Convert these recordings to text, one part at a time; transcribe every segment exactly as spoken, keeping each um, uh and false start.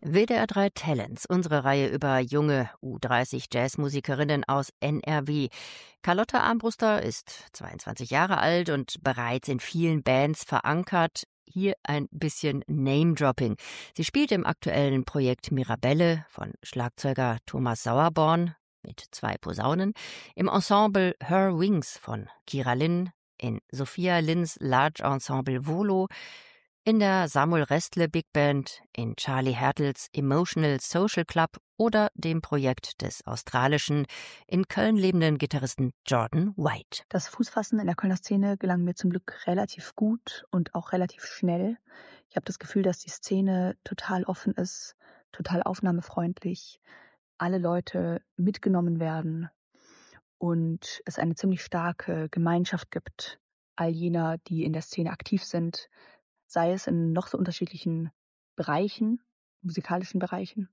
W D R drei Talents, unsere Reihe über junge U dreißig Jazzmusikerinnen aus N R W. Carlotta Armbruster ist zweiundzwanzig Jahre alt und bereits in vielen Bands verankert. Hier ein bisschen Name-Dropping. Sie spielt im aktuellen Projekt Mirabelle von Schlagzeuger Thomas Sauerborn mit zwei Posaunen, im Ensemble Her Wings von Kira Lynn, in Sophia Lynns Large Ensemble Volo, in der Samuel Restle Big Band, in Charlie Hertels Emotional Social Club oder dem Projekt des australischen, in Köln lebenden Gitarristen Jordan White. Das Fußfassen in der Kölner Szene gelang mir zum Glück relativ gut und auch relativ schnell. Ich habe das Gefühl, dass die Szene total offen ist, total aufnahmefreundlich, alle Leute mitgenommen werden und es eine ziemlich starke Gemeinschaft gibt, all jener, die in der Szene aktiv sind, sei es in noch so unterschiedlichen Bereichen, musikalischen Bereichen.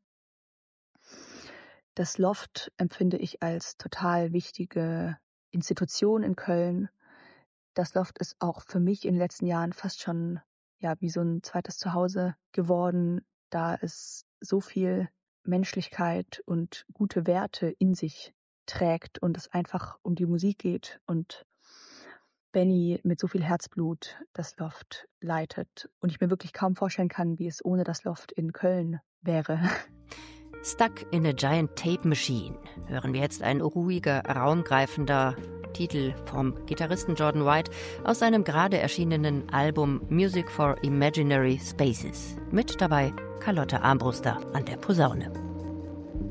Das Loft empfinde ich als total wichtige Institution in Köln. Das Loft ist auch für mich in den letzten Jahren fast schon ja wie so ein zweites Zuhause geworden, da es so viel Menschlichkeit und gute Werte in sich trägt und es einfach um die Musik geht und Benny mit so viel Herzblut das Loft leitet und ich mir wirklich kaum vorstellen kann, wie es ohne das Loft in Köln wäre. Stuck in a Giant Tape Machine hören wir jetzt ein ruhiger, raumgreifender Titel vom Gitarristen Jordan White aus seinem gerade erschienenen Album Music for Imaginary Spaces. Mit dabei Carlotta Armbruster an der Posaune.